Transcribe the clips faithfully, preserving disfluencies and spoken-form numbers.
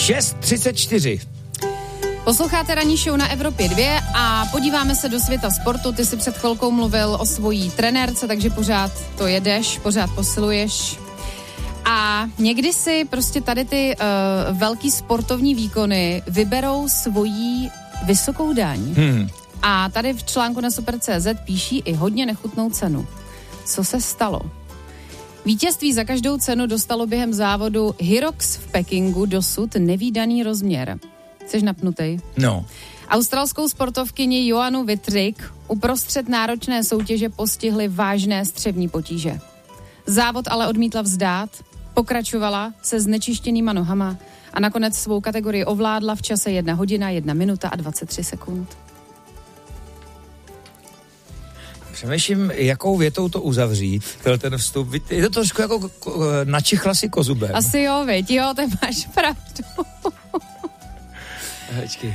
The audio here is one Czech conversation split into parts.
šest třicet čtyři. Posloucháte ranní show na Evropě dva a podíváme se do světa sportu. Ty jsi před chvilkou mluvil o svojí trenérce, takže pořád to jedeš, pořád posiluješ. A někdy si prostě tady ty uh, velký sportovní výkony vyberou svojí vysokou daň. Hmm. A tady v článku na super tečka cé zet píší i hodně nechutnou cenu. Co se stalo? Vítězství za každou cenu dostalo během závodu Hyrox v Pekingu dosud nevídaný rozměr. Jsi napnutej? No. Australskou sportovkyni Joanu Wittrick uprostřed náročné soutěže postihly vážné střevní potíže. Závod ale odmítla vzdát, pokračovala se znečištěnýma nohama a nakonec svou kategorii ovládla v čase jedna hodina, jedna minuta a dvacet tři sekund. Přemýšlím, jakou větou to uzavřít, ten vstup. Je to trošku jako načichla si kozubem. Asi jo, viď, jo, ty máš pravdu. Hečky.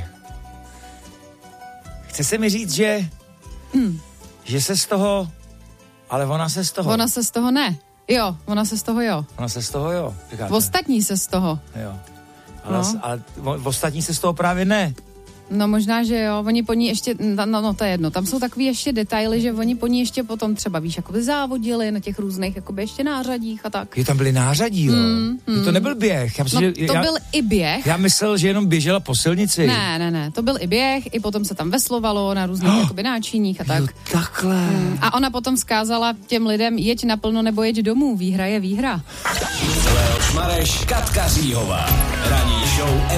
Chce se mi říct, že mm. že se z toho, ale ona se z toho. Ona se z toho ne. Jo, ona se z toho jo. Ona se z toho jo. Říkáte. Ostatní se z toho. Jo. Ale, no. ale ostatní se z toho právě ne. No možná, že jo, oni po ní ještě, no, no to je jedno, tam jsou takový ještě detaily, že oni po ní ještě potom třeba, víš, jakoby závodili na těch různých, jakoby ještě nářadích a tak. Jo, tam byly nářadí, jo. Mm, mm. To nebyl běh. Já myslím, no, že, to já, byl i běh. Já myslel, že jenom běžela po silnici. Ne, ne, ne, to byl i běh, i potom se tam veslovalo na různých oh, jakoby náčiních a tak. Jo, takhle. Mm. A ona potom vzkázala těm lidem, jeď naplno nebo jeď domů, výhra je výhra. Leoš Mareš, Katka Říhová, ranní show